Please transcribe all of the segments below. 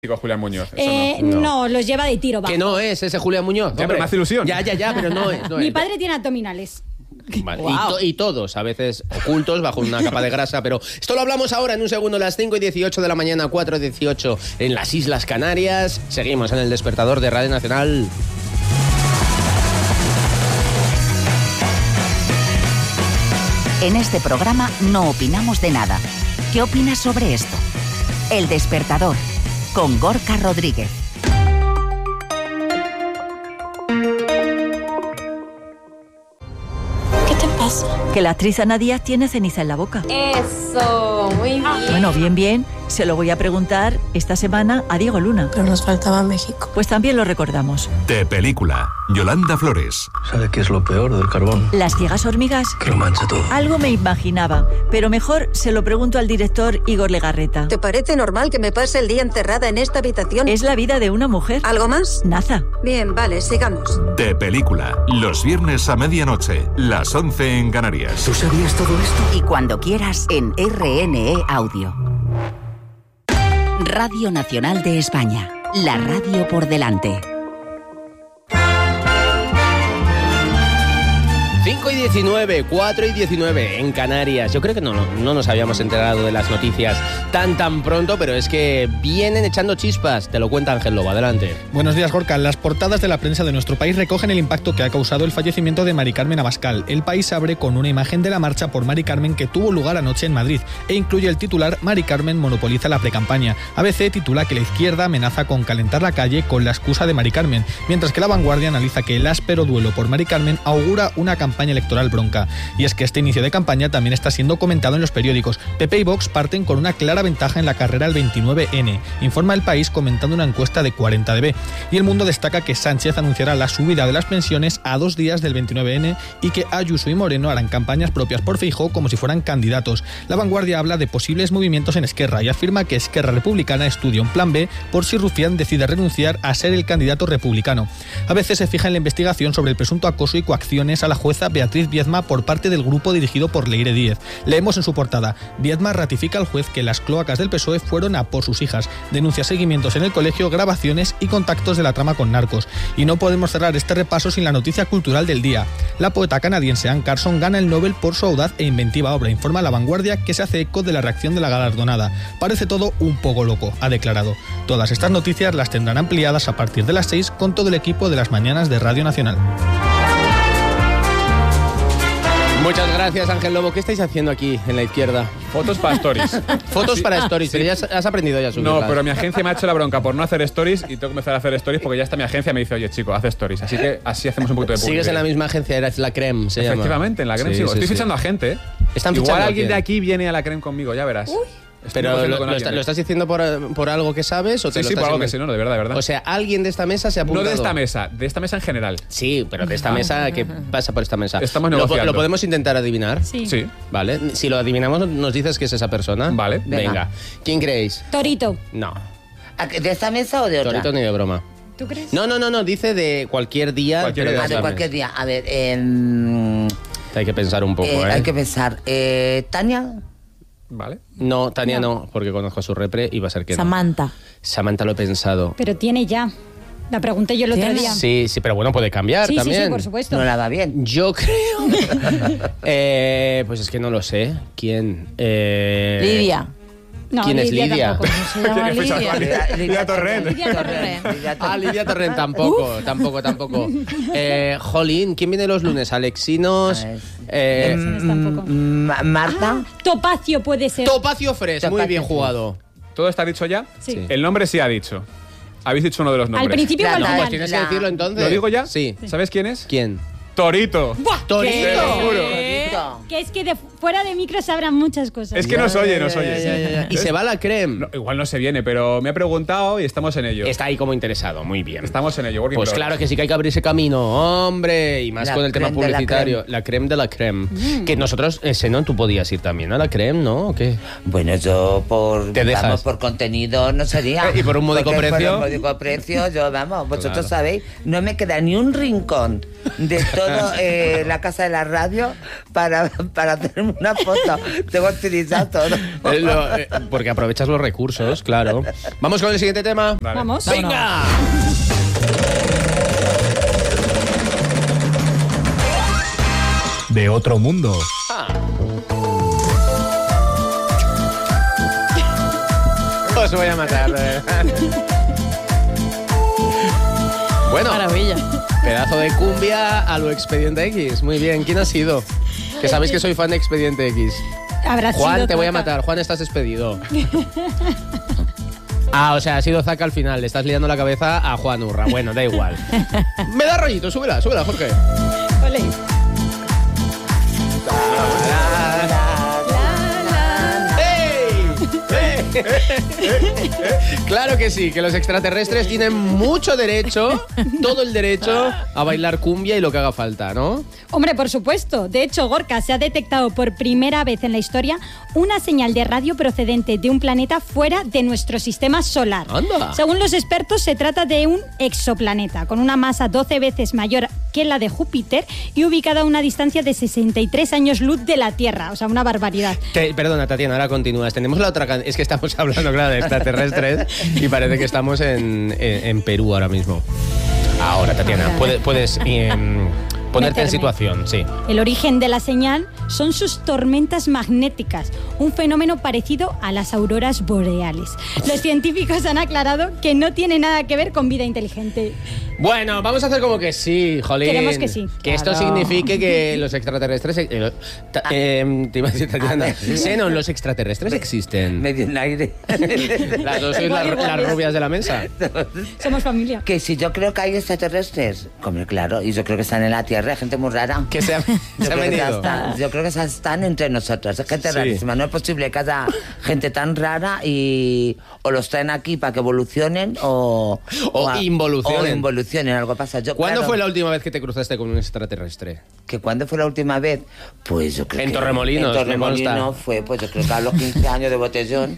Julián Muñoz. No, los lleva de tiro bajo. Que no es ese Julián Muñoz. Ya, pero me hace ilusión. Ya, pero no es. Mi padre tiene abdominales. Vale. Wow. Y todos, a veces ocultos bajo una capa de grasa, pero esto lo hablamos ahora en un segundo, las 5:18 de la mañana, 4:18 en las Islas Canarias. Seguimos en el despertador de Radio Nacional. En este programa no opinamos de nada. ¿Qué opinas sobre esto? El despertador, con Gorka Rodríguez. ¿Qué te pasa? Que la actriz Ana Díaz tiene ceniza en la boca. Eso, muy bien. Bueno, bien, se lo voy a preguntar esta semana a Diego Luna. Pero nos faltaba México. Pues también lo recordamos. De película, Yolanda Flores. ¿Sabe qué es lo peor del carbón? Las ciegas hormigas. Que lo mancha todo. Algo me imaginaba, pero mejor se lo pregunto al director Igor Legarreta. ¿Te parece normal que me pase el día encerrada en esta habitación? Es la vida de una mujer. ¿Algo más? Naza. Bien, vale, sigamos. De película, los viernes a medianoche, las 11 en Canarias. ¿Tú sabías todo esto? Y cuando quieras en RNE Audio. Radio Nacional de España. La radio por delante. 5:19, 4:19 en Canarias. Yo creo que no nos habíamos enterado de las noticias tan pronto, pero es que vienen echando chispas. Te lo cuenta Ángel Lobo, adelante. Buenos días, Gorka. Las portadas de la prensa de nuestro país recogen el impacto que ha causado el fallecimiento de Mari Carmen Abascal. El País abre con una imagen de la marcha por Mari Carmen que tuvo lugar anoche en Madrid e incluye el titular Mari Carmen monopoliza la precampaña. ABC titula que la izquierda amenaza con calentar la calle con la excusa de Mari Carmen, mientras que La Vanguardia analiza que el áspero duelo por Mari Carmen augura una campaña electoral bronca. Y es que este inicio de campaña también está siendo comentado en los periódicos. PP y Vox parten con una clara ventaja en la carrera al 29N, informa El País comentando una encuesta de 40dB. Y El Mundo destaca que Sánchez anunciará la subida de las pensiones a 2 días del 29N y que Ayuso y Moreno harán campañas propias por Feijóo como si fueran candidatos. La Vanguardia habla de posibles movimientos en Esquerra y afirma que Esquerra Republicana estudia un plan B por si Rufián decide renunciar a ser el candidato republicano. A veces se fija en la investigación sobre el presunto acoso y coacciones a la jueza Beatriz Viedma por parte del grupo dirigido por Leire Díez. Leemos en su portada: Viedma ratifica al juez que las cloacas del PSOE fueron a por sus hijas. Denuncia seguimientos en el colegio, grabaciones y contactos de la trama con narcos. Y no podemos cerrar este repaso sin la noticia cultural del día. La poeta canadiense Anne Carson gana el Nobel por su audaz e inventiva obra. Informa La Vanguardia que se hace eco de la reacción de la galardonada. Parece todo un poco loco, ha declarado. Todas estas noticias las tendrán ampliadas a partir de las 6 con todo el equipo de las mañanas de Radio Nacional. Muchas gracias, Ángel Lobo. ¿Qué estáis haciendo aquí en la izquierda? Fotos para stories. Fotos Sí, para stories, sí. pero ya has aprendido ya a subirlas. No, pero mi agencia me ha hecho la bronca por no hacer stories y tengo que empezar a hacer stories porque ya está mi agencia me dice, oye, chico, haz stories. Así que así hacemos un poquito de publicidad. Sigues en la misma agencia, eres La Creme, se llama. Efectivamente, en La Creme Sí, sigo. sí, Estoy sí. fichando a gente, ¿eh? ¿Están Igual fichando a alguien quién? de aquí viene a La Creme conmigo, ya verás. Estoy Pero negociando con lo alguien. estás diciendo por algo que sabes o te Sí, lo sí, estás por algo que inventando? sí, no, de verdad, de verdad. O sea, alguien de esta mesa se ha apuntado. No de esta mesa en general. Sí, pero de esta mesa, ¿qué pasa por esta mesa? Estamos negociando. ¿Lo podemos intentar adivinar? Sí. Sí. Vale, si lo adivinamos nos dices que es esa persona. Vale. Venga. ¿Quién creéis? Torito. No. ¿De esta mesa o de otra? Torito ni de broma. ¿Tú crees? No, dice de cualquier día. Cualquier pero día. Ah, de esta cualquier mesa. día. A ver, Hay que pensar un poco, hay que pensar. ¿Tania? Vale. No, Tania no, porque conozco a su repre y va a ser que no. Samantha. Samantha lo he pensado. Pero tiene ya. La pregunté yo el otro día. Sí, pero bueno, puede cambiar Sí, también. sí, por supuesto. No la va bien. Yo creo. Pues es que no lo sé. ¿Quién? Lidia. No, ¿Quién es Lidia? tampoco. Se llama ¿Quién ficha a Lidia. Lidia Torrent? Lidia Torrent. Lidia Torrent tampoco. Jolín, ¿quién viene los lunes? Alexinos. Tampoco. Marta. Topacio puede ser. Topacio Fres, muy bien jugado. ¿Todo está dicho ya? Sí. El nombre sí ha dicho. Habéis dicho uno de los nombres. Al principio o al Claro, Pues final. tienes que decirlo entonces. ¿Lo digo ya? Sí. ¿Sabes quién es? ¿Quién? Torito. Torito. Te lo juro. Que es que fuera de micro sabrán muchas cosas. Es que nos oye. Ya. Y se va la creme. No, igual no se viene, pero me ha preguntado y estamos en ello. Está ahí como interesado, muy bien. Estamos en ello. working Pues progress. claro que sí que hay que abrirse camino, hombre, y más La con el tema creme de la publicitario. La creme de la creme. Que nosotros, no, tú podías ir también a la creme, ¿no? ¿O qué? Bueno, yo ¿Te dejas? vamos, por contenido no sería. ¿Y por un módico Porque precio? Por un módico precio, yo, vamos, vosotros Claro. sabéis, no me queda ni un rincón de todo la casa de la radio para hacerme una foto. Tengo utilizado todo. Porque aprovechas los recursos, claro. Vamos con el siguiente tema. Vale. Vamos. ¡Venga! De otro mundo. Os voy a matar. Bueno, Maravilla. pedazo de cumbia a lo Expediente X. Muy bien, ¿quién ha sido? Que sabéis que soy fan de Expediente X. Habrá Juan, sido te voy a Zaca. matar. Juan, estás despedido. O sea, ha sido Zaca al final. Le estás liando la cabeza a Juan Urra. Bueno, da igual. Me da rollito, súbela, Jorge. Ole. Claro que sí, que los extraterrestres tienen mucho derecho, todo el derecho a bailar cumbia y lo que haga falta, ¿no? Hombre, por supuesto. De hecho, Gorka, se ha detectado por primera vez en la historia una señal de radio procedente de un planeta fuera de nuestro sistema solar. ¡Anda! Según los expertos, se trata de un exoplaneta con una masa 12 veces mayor que la de Júpiter y ubicada a una distancia de 63 años luz de la Tierra. O sea, una barbaridad. Perdona, Tatiana, ahora continúas. Tenemos la otra es que estamos hablando, claro, de extraterrestres y parece que estamos en Perú ahora mismo. Ahora, Tatiana, puedes ponerte en situación, sí. El origen de la señal son sus tormentas magnéticas, un fenómeno parecido a las auroras boreales. Los científicos han aclarado que no tiene nada que ver con vida inteligente. Bueno, vamos a hacer como que sí, jolín. Queremos que sí. Que esto Claro. signifique que los extraterrestres... te iba a decir, Tatiana, Xenon, los extraterrestres existen. Medio en aire. Las dos sois las rubias de la mesa. Somos familia. Que si yo creo que hay extraterrestres, hombre, claro, y yo creo que están en la Tierra, gente muy rara. Que se han venido. Yo creo que están entre nosotros, es gente rarísima. No es posible que haya gente tan rara y o los traen aquí para que evolucionen o involucionen. Algo pasa. ¿Cuándo fue la última vez que te cruzaste con un extraterrestre? ¿Que cuándo fue la última vez? Pues yo creo En que... Torremolinos, En Torremolinos me consta. fue, pues yo creo que a los 15 años de botellón.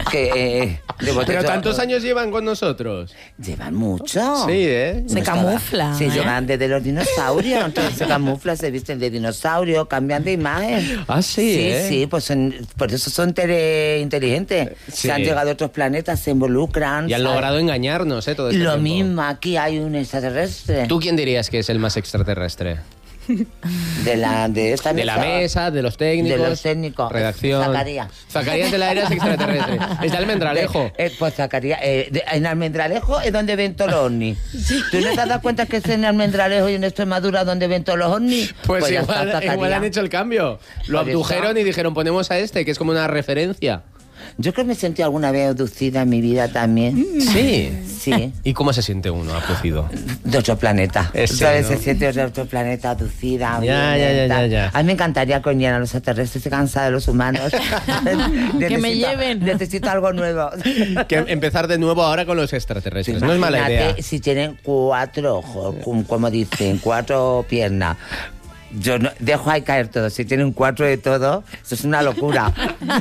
Pero tantos años llevan con nosotros. Llevan mucho. Sí, ¿eh? Se camufla. Sí, llevan desde los dinosaurios. Entonces se camuflan, se visten de dinosaurio, cambian de imagen. Ah, sí, Sí, ¿eh? sí, pues por eso son inteligentes. Sí. Se han llegado a otros planetas, se involucran. Y han ¿sabes? logrado engañarnos, ¿eh? Todo este Lo tiempo. mismo, aquí hay un extraterrestre. ¿Tú quién dirías que es el más extraterrestre? De la mesa, de los técnicos. De los técnicos. Redacción. Zacarías de la Era es extraterrestre. Es de Almendralejo. Pues Zacarías, en Almendralejo es donde ven todos los ovnis. ¿Tú no te has dado cuenta que es en Almendralejo y en Extremadura donde ven todos los ovnis? Pues ya está, Zacarías. igual han hecho el cambio. Lo Por abdujeron eso. y dijeron, ponemos a este, que es como una referencia. Yo creo que me sentí alguna vez abducida en mi vida también. Sí. Sí. ¿Y cómo se siente uno abducido? De otro planeta. Ese, ¿Sabes? ¿no? Se siente de otro planeta, abducida. Ya. A mí me encantaría que vinieran los extraterrestres. Estoy cansada de los humanos. Que me lleven. Necesito algo nuevo. Que empezar de nuevo ahora con los extraterrestres. No es mala idea. Imagínate si tienen 4 ojos, como dicen, 4 piernas. Yo no, dejo ahí caer todo. Si tienen 4 de todo, eso es una locura.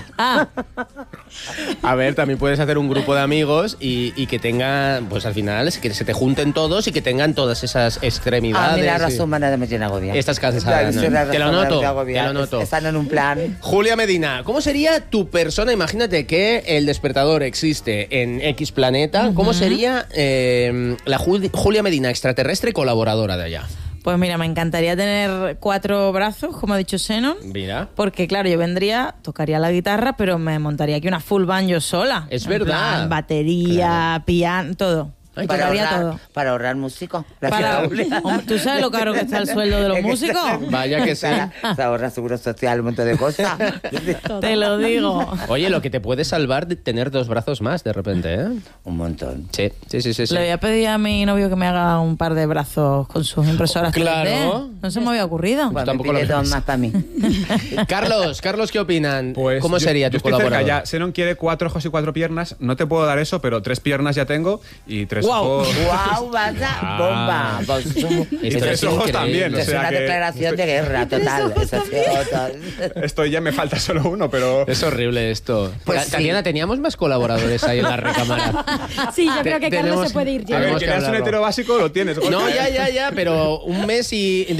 A ver, también puedes hacer un grupo de amigos y que tengan, pues al final, que se te junten todos y que tengan todas esas extremidades. A mí la y- raza humana me tiene agobiada. Estás cansada, ¿no? Te lo noto. Están en un plan. Julia Medina, ¿cómo sería tu persona? Imagínate que el despertador existe en X planeta. ¿Cómo sería la Julia Medina, extraterrestre colaboradora de allá? Pues mira, me encantaría tener 4 brazos, como ha dicho Xenon. Mira. Porque claro, yo vendría, tocaría la guitarra, pero me montaría aquí una full band yo sola. Es En verdad. plan, batería, piano, todo. Tocaría todo. Para ahorrar músicos. Hombre, ¿tú sabes lo caro que está el sueldo de los músicos? Vaya que sí. Se ahorra seguro social, un montón de cosas. Te lo digo. Oye, lo que te puede salvar de tener 2 brazos más de repente, ¿eh? Un montón. Sí. Le voy a pedir a mi novio que me haga un par de brazos con sus impresoras. Claro. 3D. No se me había ocurrido. Bueno, tampoco me pide lo 2 más para mí. Carlos, ¿qué opinan? Pues ¿Cómo sería tu estoy cerca colaborador? ya. Xenon quiere 4 ojos y 4 piernas. No te puedo dar eso, pero 3 piernas ya tengo y 3 ojos. ¡Guau! ¡Vaya bomba! Pues, Y Esto 3 es ojos increíble. también. O es sea una que declaración de guerra total. Eso ha sido total. estoy ya me falta solo uno, pero Es horrible esto. Pues sí. Tatiana, teníamos más colaboradores ahí en la recámara. Sí, yo creo que Carlos tenemos- se puede ir a ya. ver, Tenemos que que eres un hablarlo. hetero básico lo tienes. No, Gorka, ¿eh? ya, pero un mes y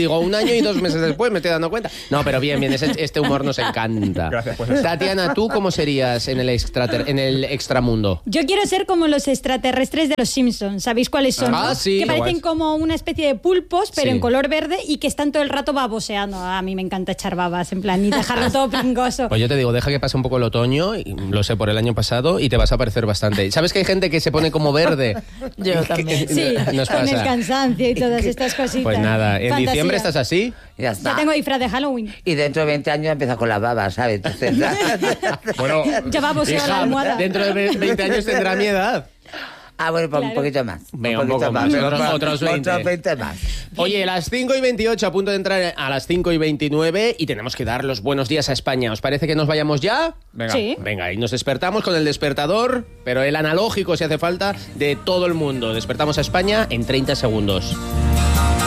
digo 1 año y 2 meses después me estoy dando cuenta. No, pero bien, este humor nos encanta. Gracias, pues. Tatiana, ¿tú cómo serías en el extramundo? Yo quiero ser como los extraterrestres de los Simpsons. ¿Sabéis cuáles son? Ah, ¿no? sí. Que parecen como una especie de pulpos, pero Sí. en color verde y que están todo el rato baboseando. A mí me encanta echar babas, en plan, y dejarlo todo pingoso. Pues yo te digo, deja que pase un poco el otoño, y lo sé por el año pasado, y te vas a parecer bastante. ¿Sabes que hay gente que se pone como verde? Yo también. Sí, Nos con el pasa. cansancio y todas estas cositas. Pues nada, en Fantasía. diciembre estás así. Ya está. Ya tengo disfraz de Halloween. Y dentro de 20 años empieza con la baba, ¿sabes? Entonces, Bueno, Ya baboseo la almohada. Dentro de 20 años tendrá mi edad. bueno, pues Claro. un poquito más. Venga, un poco más, otros 20. Otros 20 más. Oye, las 5:28, a punto de entrar a las 5:29 y tenemos que dar los buenos días a España. ¿Os parece que nos vayamos ya? venga. Sí. Venga, y nos despertamos con el despertador, pero el analógico si hace falta, de todo el mundo. Despertamos a España en 30 segundos.